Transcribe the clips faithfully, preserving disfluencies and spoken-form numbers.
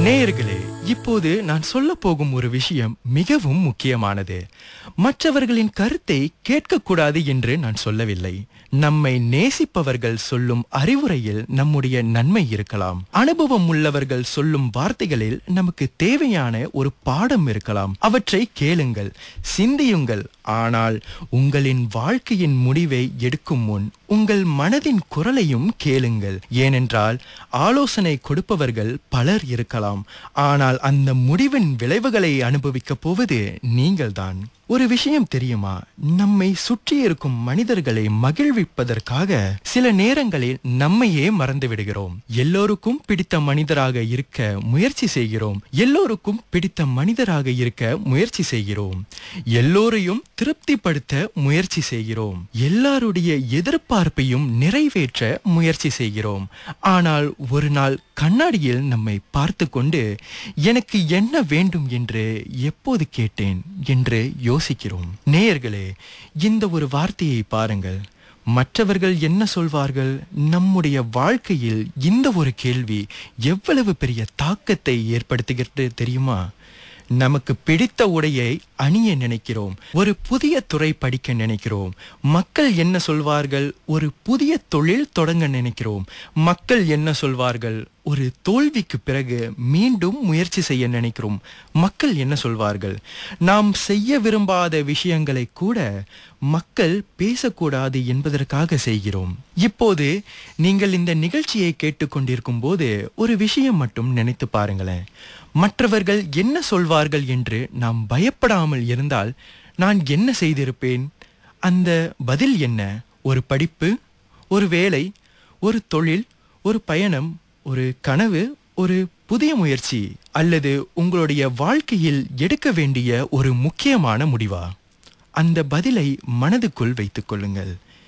நேயர்களே, இப்போது நான் சொல்ல போகும் ஒரு விஷயம் மிகவும் முக்கியமானது. மற்றவர்களின் கருத்தை கேட்கக்கூடாது என்று நான் சொல்லவில்லை. நம்மை நேசிப்பவர்கள் சொல்லும் அறிவுரையில் நம்முடைய நன்மை இருக்கலாம். அனுபவம் உள்ளவர்கள் சொல்லும் வார்த்தைகளில் நமக்கு தேவையான ஒரு பாடம் இருக்கலாம். அவற்றை கேளுங்கள், சிந்தியுங்கள். ஆனால் உங்களின் வாழ்க்கையின் முடிவை எடுக்கும் முன் உங்கள் மனதின் குரலையும் கேளுங்கள். ஏனென்றால் ஆலோசனை கொடுப்பவர்கள் பலர் இருக்கலாம், ஆனால் அந்த முடிவின் விளைவுகளை அனுபவிக்கப் போவது நீங்கள்தான். ஒரு விஷயம் தெரியுமா? நம்மை சுற்றி இருக்கும் மனிதர்களை மகிழ்விப்பதற்காக சில நேரங்களில் நம்மையே மறந்து விடுகிறோம். எல்லோருக்கும் பிடித்த மனிதராக இருக்க முயற்சி செய்கிறோம். எல்லோருக்கும் பிடித்த மனிதராக இருக்க முயற்சி செய்கிறோம். எல்லோரையும் திருப்திப்படுத்த முயற்சி செய்கிறோம். எல்லாருடைய எதிர்பார்ப்பையும் நிறைவேற்ற முயற்சி செய்கிறோம். ஆனால் ஒரு நாள் கண்ணாடியில் நம்மை பார்த்து கொண்டு எனக்கு என்ன வேண்டும் என்று எப்போது கேட்டேன் என்று யோசிக்கிறோம். நேயர்களே, இந்த ஒரு வார்த்தையை பாருங்கள். மற்றவர்கள் என்ன சொல்வார்கள்? நம்முடைய வாழ்க்கையில் இந்த ஒரு கேள்வி எவ்வளவு பெரிய தாக்கத்தை ஏற்படுத்துகிறது தெரியுமா? நமக்கு பிடித்த உடையை அணிய நினைக்கிறோம். ஒரு புதிய துறை படிக்க நினைக்கிறோம். மக்கள் என்ன சொல்வார்கள்? ஒரு புதிய தொழில் தொடங்க நினைக்கிறோம். மக்கள் என்ன சொல்வார்கள்? ஒரு தோல்விக்கு பிறகு மீண்டும் முயற்சி செய்ய நினைக்கிறோம். மக்கள் என்ன சொல்வார்கள்? நாம் செய்ய விரும்பாத விஷயங்களை கூட மக்கள் பேசக்கூடாது என்பதற்காக செய்கிறோம். இப்போது நீங்கள் இந்த நிகழ்ச்சியை கேட்டுக்கொண்டிருக்கும் போது ஒரு விஷயம் மட்டும் நினைத்து பாருங்களேன். மற்றவர்கள் என்ன சொல்வார்கள் என்று நாம் பயப்படாமல் இருந்தால் நான் என்ன செய்திருப்பேன்? அந்த பதில் என்ன? ஒரு படிப்பு, ஒரு வேலை, ஒரு தொழில், ஒரு பயணம், ஒரு கனவு, ஒரு புதிய முயற்சி, அல்லது உங்களுடைய வாழ்க்கையில் எடுக்க வேண்டிய ஒரு முக்கியமான முடிவா? அந்த பதிலை மனதுக்குள் வைத்துக் கொள்ளுங்கள்.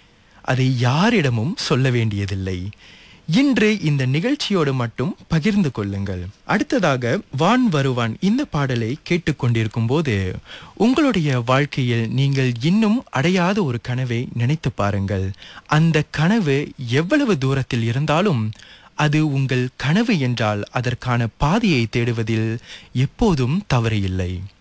அதை யாரிடமும் சொல்ல வேண்டியதில்லை. இன்று இந்த நிகழ்ச்சியோடு மட்டும் பகிர்ந்து கொள்ளுங்கள். அடுத்ததாக வான் வருவான் இந்த பாடலை கேட்டுக்கொண்டிருக்கும் போது உங்களுடைய வாழ்க்கையில் நீங்கள் இன்னும் அடையாத ஒரு கனவை நினைத்து பாருங்கள். அந்த கனவு எவ்வளவு தூரத்தில் இருந்தாலும் அது உங்கள் கனவு என்றால் அதற்கான பாதையை தேடுவதில் எப்போதும் தவறு இல்லை.